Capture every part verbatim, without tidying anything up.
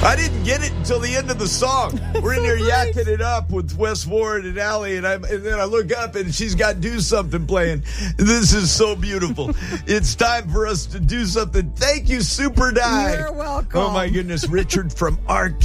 I didn't get it until the end of the song. We're in there yakking it up with Wes Ward and Allie, and, I'm, and then I look up and she's got Do Something playing. This is so beautiful. It's time for us to do something. Thank you, Super Die. You're welcome. Oh, my goodness. Richard from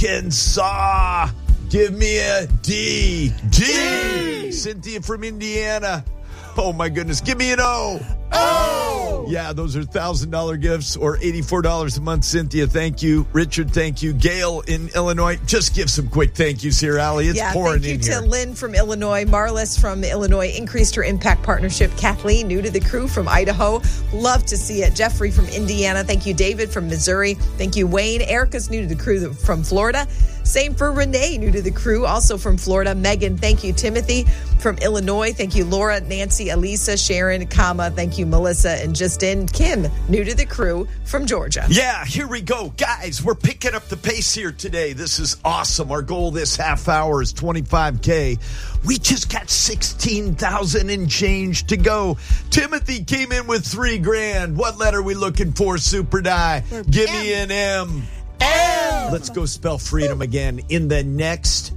Arkansas. Give me a D. D. D. Cynthia from Indiana. Oh, my goodness. Give me an O. Oh! Yeah, those are one thousand dollars gifts or eighty-four dollars a month. Cynthia, thank you. Richard, thank you. Gail in Illinois. Just give some quick thank yous here, Allie. It's yeah, pouring thank in you here. to Lynn from Illinois. Marlis from Illinois increased her Impact Partnership. Kathleen, new to the crew from Idaho. Love to see it. Jeffrey from Indiana. Thank you, David from Missouri. Thank you, Wayne. Erica's new to the crew from Florida. Same for Renee, new to the crew, also from Florida. Megan, thank you. Timothy from Illinois. Thank you, Laura, Nancy, Elisa, Sharon, Kama. Thank you, Melissa, and Justin. Kim, new to the crew from Georgia. Yeah, here we go. Guys, we're picking up the pace here today. This is awesome. Our goal this half hour is twenty-five K. We just got sixteen thousand and change to go. Timothy came in with three grand. What letter are we looking for, Super Die? Give me an M. M. Let's go spell freedom again. In the next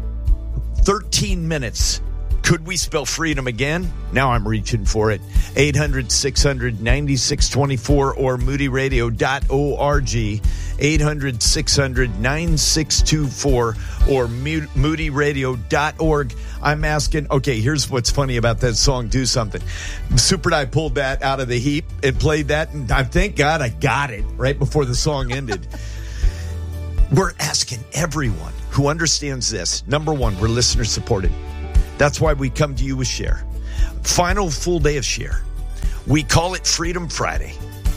thirteen minutes, could we spell freedom again? Now I'm reaching for it. eight hundred, six hundred, ninety-six twenty-four or moody radio dot org. eight hundred, six hundred, ninety-six twenty-four or moody radio dot org. I'm asking, okay, here's what's funny about that song, Do Something. Super Die pulled that out of the heap and played that, and I thank God I got it right before the song ended. We're asking everyone who understands this. Number one, we're listener supported. That's why we come to you with Share. Final full day of Share. We call it Freedom Friday.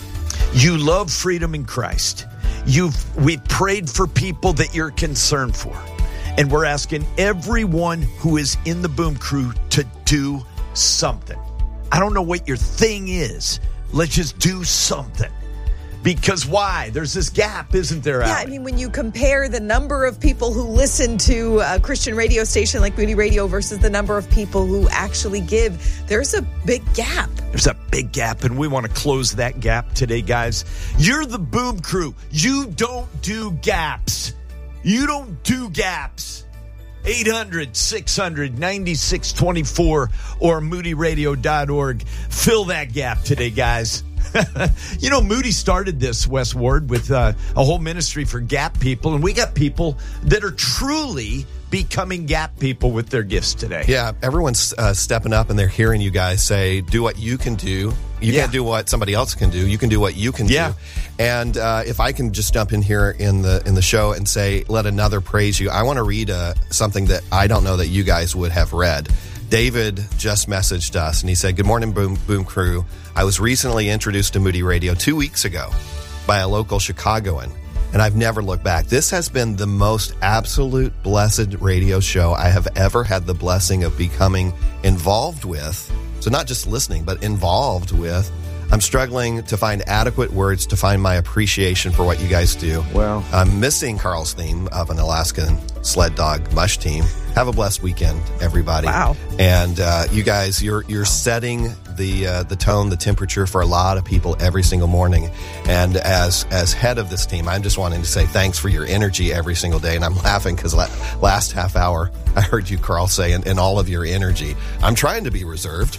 You love freedom in Christ. You've we've prayed for people that you're concerned for. And we're asking everyone who is in the Boom Crew to do something. I don't know what your thing is. Let's just do something. Because why? There's this gap, isn't there, Allie? Yeah, I mean, when you compare the number of people who listen to a Christian radio station like Moody Radio versus the number of people who actually give, there's a big gap. There's a big gap, and we want to close that gap today, guys. You're the Boom Crew. You don't do gaps. You don't do gaps. eight hundred, six hundred, ninety-six twenty-four or moody radio dot org. Fill that gap today, guys. You know, Moody started this, Wes Ward, with uh, a whole ministry for gap people, and we got people that are truly becoming gap people with their gifts today. Yeah, everyone's uh, stepping up, and they're hearing you guys say, do what you can do. You yeah. can't do what somebody else can do. You can do what you can yeah. do. And uh, if I can just jump in here in the in the show and say, let another praise you, I want to read uh, something that I don't know that you guys would have read. David just messaged us, and he said, good morning, Boom, Boom Crew. I was recently introduced to Moody Radio two weeks ago by a local Chicagoan, and I've never looked back. This has been the most absolute blessed radio show I have ever had the blessing of becoming involved with. So not just listening, but involved with. I'm struggling to find adequate words to find my appreciation for what you guys do. Wow. I'm missing Carl's theme of an Alaskan sled dog mush team. Have a blessed weekend, everybody. Wow. And uh, you guys, you're you're setting the uh, the tone, the temperature for a lot of people every single morning. And as as head of this team, I'm just wanting to say thanks for your energy every single day. And I'm laughing because la- last half hour, I heard you, Carl, say, and, and all of your energy. I'm trying to be reserved.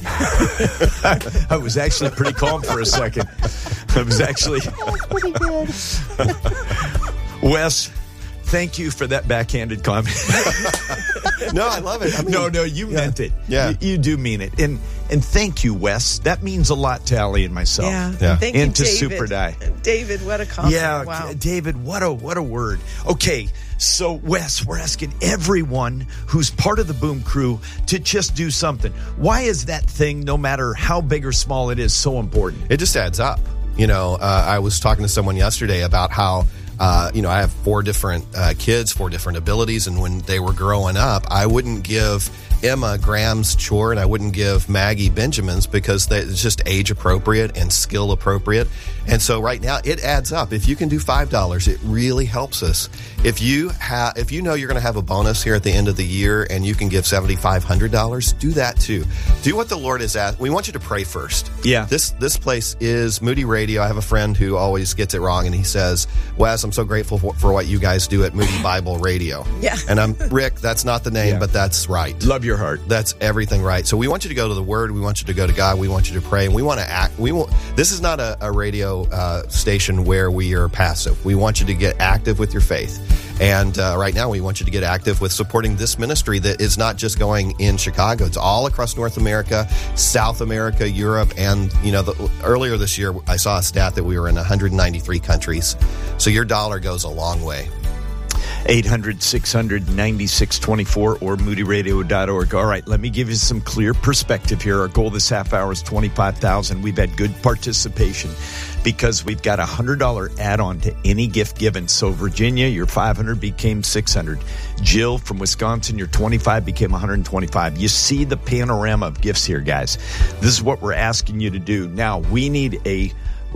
I was actually pretty calm for a second. I was actually... That's pretty good. Wes, thank you for that backhanded comment. No, I love it. I mean, no, no, you yeah. meant it. Yeah. You, you do mean it. And and thank you, Wes. That means a lot to Allie and myself. Yeah. Yeah. Thank And you, to David. Super Die. David, what a compliment. Yeah, Wow. David, what a what a word. Okay, so Wes, we're asking everyone who's part of the Boom Crew to just do something. Why is that thing, no matter how big or small it is, so important? It just adds up. You know, uh, I was talking to someone yesterday about how, uh, you know, I have four different uh, kids, four different abilities, and when they were growing up, I wouldn't give Emma Graham's chore and I wouldn't give Maggie Benjamin's because they, it's just age appropriate and skill appropriate. And so right now it adds up. If you can do five dollars, it really helps us. If you have, if you know you're going to have a bonus here at the end of the year and you can give seven thousand five hundred dollars, do that too. Do what the Lord has asked. We want you to pray first. Yeah. This, this place is Moody Radio. I have a friend who always gets it wrong and he says, Wes, I'm so grateful for, for what you guys do at Moody Bible Radio. Yeah. And I'm Rick, that's not the name, Yeah. but that's right. Love your heart. That's everything right. So we want you to go to the Word. We want you to go to God. We want you to pray. And we want to act. We want, this is not a, a radio uh, station where we are passive. We want you to get active with your faith. And uh, right now, we want you to get active with supporting this ministry that is not just going in Chicago. It's all across North America, South America, Europe, and, you know, the, earlier this year, I saw a stat that we were in one hundred ninety-three countries. So your dollar goes a long way. eight hundred, six hundred, ninety-six twenty-four or moody radio dot org. All right, let me give you some clear perspective here. Our goal this half hour is twenty-five thousand. We've had good participation because we've got a one hundred dollars add-on to any gift given. So Virginia, your five hundred became six hundred. Jill from Wisconsin, your twenty-five became one hundred twenty-five. You see the panorama of gifts here, guys. This is what we're asking you to do. Now, we need a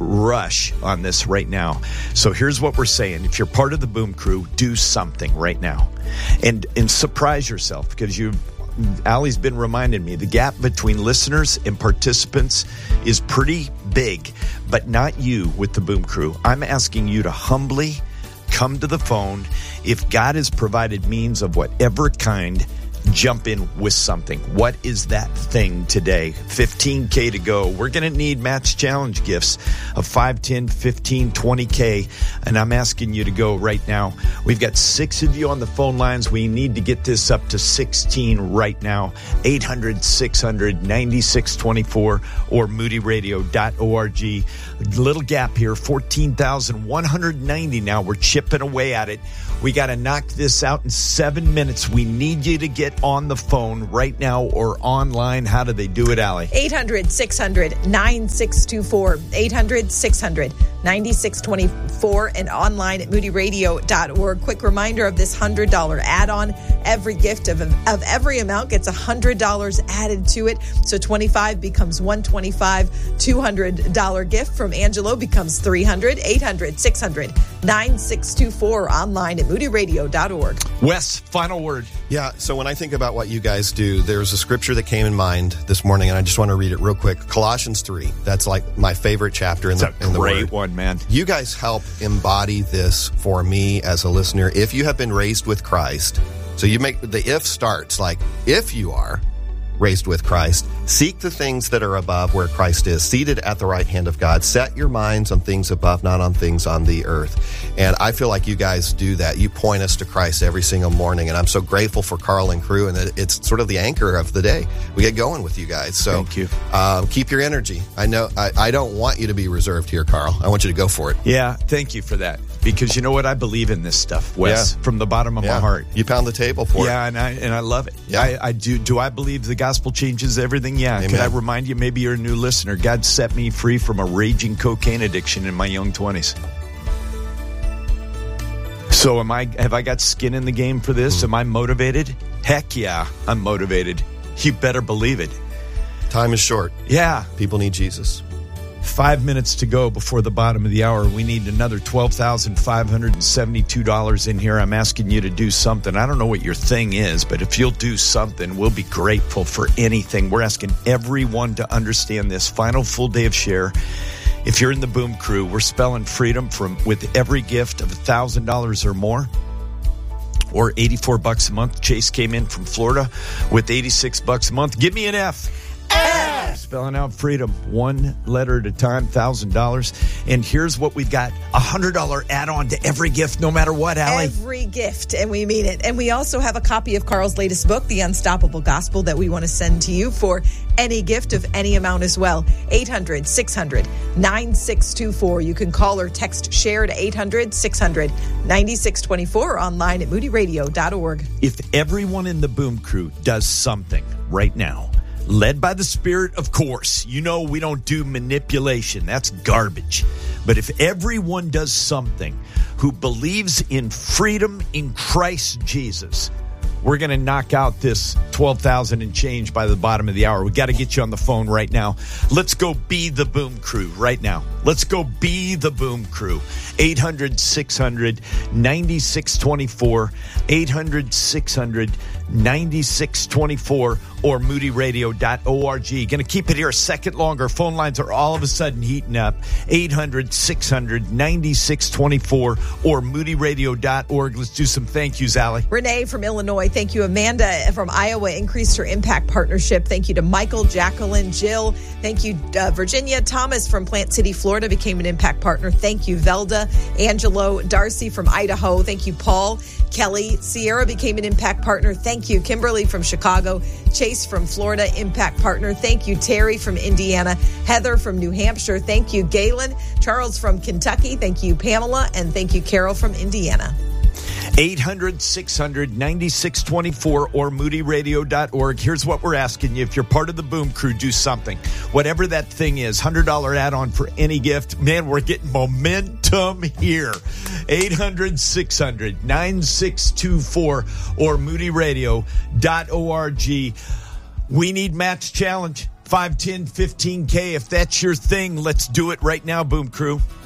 rush on this right now. So here's what we're saying. If you're part of the Boom Crew, do something right now. And and surprise yourself, because you Allie's been reminding me the gap between listeners and participants is pretty big, but not you with the Boom Crew. I'm asking you to humbly come to the phone. If God has provided means of whatever kind, jump in with something. What is that thing today? fifteen K to go. We're going to need match challenge gifts of five, ten, fifteen, twenty K. And I'm asking you to go right now. We've got six of you on the phone lines. We need to get this up to sixteen right now. eight hundred, six hundred, ninety-six twenty-four or moody radio dot org. Little gap here, fourteen thousand one hundred ninety now. We're chipping away at it. We got to knock this out in seven minutes. We need you to get on the phone right now or online. How do they do it, Allie? eight hundred, six hundred, ninety-six twenty-four. eight hundred, six hundred, ninety-six twenty-four and online at moody radio dot org. Quick reminder of this one hundred dollars add-on. Every gift of, of every amount gets one hundred dollars added to it. So twenty-five becomes one hundred twenty-five dollars. two hundred dollars gift from Angelo becomes three hundred dollars. eight hundred, six hundred, ninety-six twenty-four online at moody radio dot org. Wes, final word. Yeah, so when I think about what you guys do, there's a scripture that came in mind this morning, and I just want to read it real quick. Colossians three. That's like my favorite chapter in It's the, a in the great Word. one, man. You guys help embody this for me as a listener. If you have been raised with Christ, so you make the if starts like, if you are raised with Christ, seek the things that are above where Christ is, seated at the right hand of God. Set your minds on things above, not on things on the earth. And I feel like you guys do that. You point us to Christ every single morning. And I'm so grateful for Carl and crew. And it's sort of the anchor of the day. We get going with you guys. So Thank you. Um, keep your energy. I know I, I don't want you to be reserved here, Carl. I want you to go for it. Yeah, thank you for that. Because you know what? I believe in this stuff, Wes, Yeah. from the bottom of Yeah. my heart. You pound the table for Yeah, it. and I and I love it. Yeah. I, I do. Do I believe the gospel changes everything? Yeah. Can Amen. I remind you? Maybe you're a new listener. God set me free from a raging cocaine addiction in my young twenties. So am I? Have I got skin in the game for this? Mm. Am I motivated? Heck yeah, I'm motivated. You better believe it. Time is short. Yeah. People need Jesus. Five minutes to go before the bottom of the hour. We need another twelve thousand five hundred seventy-two dollars in here. I'm asking you to do something. I don't know what your thing is, but if you'll do something, we'll be grateful for anything. We're asking everyone to understand this final full day of share. If you're in the Boom Crew, we're spelling freedom from with every gift of one thousand dollars or more, or eighty-four bucks a month. Chase came in from Florida with eighty-six bucks a month. Give me an F. F. Spelling out freedom, one letter at a time, one thousand dollars. And here's what we've got, a one hundred dollars add-on to every gift, no matter what, Allie. Every gift, and we mean it. And we also have a copy of Carl's latest book, The Unstoppable Gospel, that we want to send to you for any gift of any amount as well. eight hundred, six hundred, ninety-six twenty-four. You can call or text share to eight hundred, six hundred, ninety-six twenty-four or online at moody radio dot org. If everyone in the Boom Crew does something right now, led by the Spirit, of course. You know we don't do manipulation. That's garbage. But if everyone does something who believes in freedom in Christ Jesus, we're going to knock out this twelve thousand and change by the bottom of the hour. We got to get you on the phone right now. Let's go be the Boom Crew right now. Let's go be the Boom Crew. eight hundred, six hundred, ninety-six twenty-four. eight hundred, six hundred, ninety-six twenty-four or moody radio dot org. Going to keep it here a second longer. Phone lines are all of a sudden heating up. eight hundred, six hundred, ninety-six twenty-four or moody radio dot org. Let's do some thank yous, Allie. Renee from Illinois, thank you. Amanda from Iowa increased her impact partnership. Thank you to Michael, Jacqueline, Jill. Thank you, uh, Virginia. Thomas from Plant City, Florida became an impact partner. Thank you, Velda. Angelo, Darcy from Idaho. Thank you, Paul. Kelly, Sierra became an impact partner. Thank you, Kimberly from Chicago. Chase from Florida, impact partner. Thank you, Terry from Indiana. Heather from New Hampshire. Thank you, Galen. Charles from Kentucky. Thank you, Pamela. And thank you, Carol from Indiana. eight hundred, six hundred, ninety-six twenty-four or moody radio dot org. Here's what we're asking you. If you're part of the Boom Crew, do something. Whatever that thing is, one hundred dollars add-on for any gift. Man, we're getting momentum here. eight hundred, six hundred, ninety-six twenty-four or moody radio dot org. We need Matt's challenge. five, ten, fifteen K. If that's your thing, let's do it right now, Boom Crew.